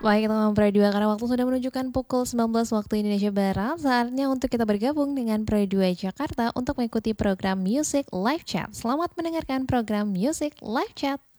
Baik teman Pro 2, karena waktu sudah menunjukkan pukul 19 waktu Indonesia Barat, saatnya untuk kita bergabung dengan Pro 2 Jakarta untuk mengikuti program Music Live Chat. Selamat mendengarkan program Music Live Chat.